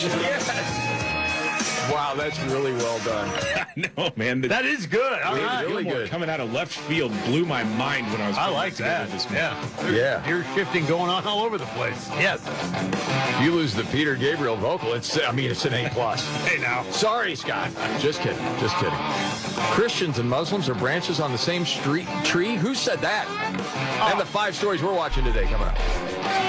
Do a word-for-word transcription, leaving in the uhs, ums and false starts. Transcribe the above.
Yes. Wow, that's really well done. I know, man. The, That is good. All David right. really Gilmour good. coming out of left field blew my mind when I was I putting like together that. this morning. Yeah. There's Yeah. Gear shifting going on all over the place. Yes. If you lose the Peter Gabriel vocal, it's, I mean, it's an A plus. Hey, now. Sorry, Scott. Just kidding. Just kidding. Christians and Muslims are branches on the same street tree. Who said that? And the five stories we're watching today coming up.